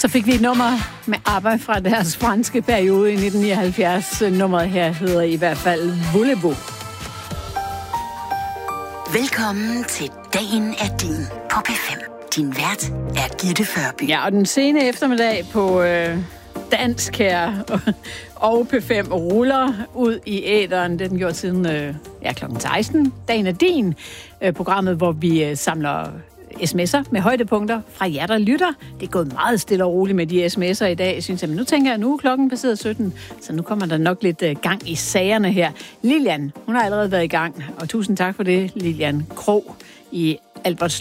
Så fik vi et nummer med ABBA fra deres franske periode i 1979. Nummeret her hedder i hvert fald Voulez-vous. Velkommen til Dagen er din på P5. Din vært er Gitte Førby. Ja, og den sene eftermiddag på dansk her og P5 ruller ud i æteren. Den gjorde siden kl. 16. Dagen er din. Programmet, hvor vi samler sms'er med højdepunkter fra jer, der lytter. Det er gået meget stille og roligt med de sms'er i dag, synes jeg. Men nu tænker jeg, nu er klokken passeret 17, så nu kommer der nok lidt gang i sagerne her. Lilian, hun har allerede været i gang, og tusind tak for det, Lilian Krog i Albert